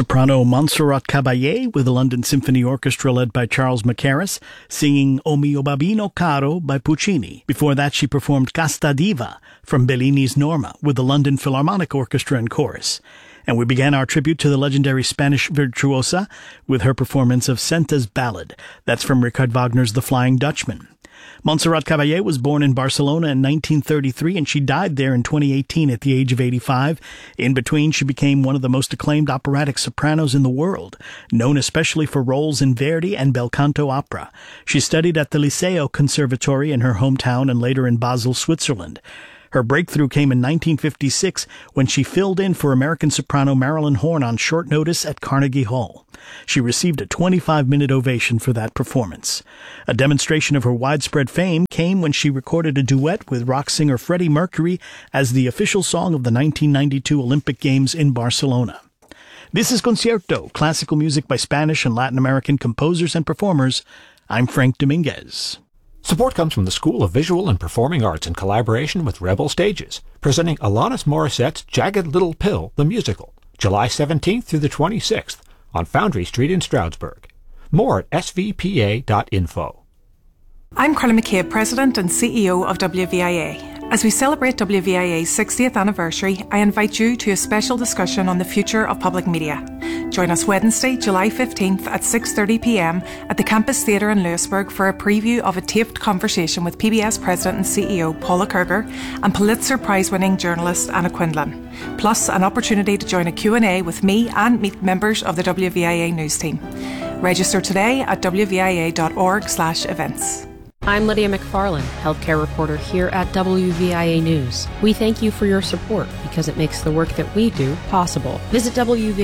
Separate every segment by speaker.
Speaker 1: Soprano Montserrat Caballé with the London Symphony Orchestra led by Charles Mackerras, singing O mio babbino caro by Puccini. Before that, she performed Casta Diva from Bellini's Norma with the London Philharmonic Orchestra and Chorus. And we began our tribute to the legendary Spanish virtuosa with her performance of Senta's Ballad. That's from Richard Wagner's The Flying Dutchman. Montserrat Caballé was born in Barcelona in 1933, and she died there in 2018 at the age of 85. In between, she became one of the most acclaimed operatic sopranos in the world, known especially for roles in Verdi and bel canto opera. She studied at the Liceo Conservatory in her hometown and later in Basel, Switzerland. Her breakthrough came in 1956 when she filled in for American soprano Marilyn Horne on short notice at Carnegie Hall. She received a 25-minute ovation for that performance. A demonstration of her widespread fame came when she recorded a duet with rock singer Freddie Mercury as the official song of the 1992 Olympic Games in Barcelona. This is Concierto, classical music by Spanish and Latin American composers and performers. I'm Frank Dominguez.
Speaker 2: Support comes from the School of Visual and Performing Arts in collaboration with Rebel Stages, presenting Alanis Morissette's Jagged Little Pill, the musical, July 17th through the 26th on Foundry Street in Stroudsburg. More at svpa.info.
Speaker 3: I'm Carla McCabe, President and CEO of WVIA. As we celebrate WVIA's 60th anniversary, I invite you to a special discussion on the future of public media. Join us Wednesday, July 15th at 6:30pm at the Campus Theatre in Lewisburg for a preview of a taped conversation with PBS President and CEO Paula Kerger and Pulitzer Prize-winning journalist Anna Quindlen, plus an opportunity to join a Q&A with me and meet members of the WVIA news team. Register today at wvia.org/events.
Speaker 4: I'm Lydia McFarlane, healthcare reporter here at WVIA News. We thank you for your support because it makes the work that we do possible. Visit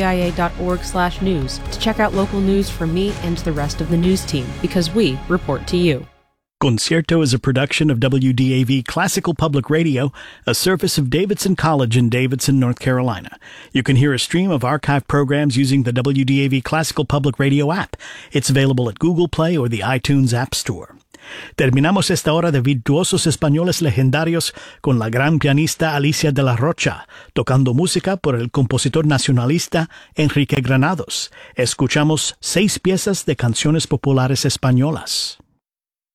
Speaker 4: wvia.org/news to check out local news from me and the rest of the news team because we report to you.
Speaker 1: Concierto is a production of WDAV Classical Public Radio, a service of Davidson College in Davidson, North Carolina. You can hear a stream of archive programs using the WDAV Classical Public Radio app. It's available at Google Play or the iTunes App Store. Terminamos esta hora de virtuosos españoles legendarios con la gran pianista Alicia de la Rocha, tocando música por el compositor nacionalista Enrique Granados. Escuchamos 6 piezas de canciones populares españolas.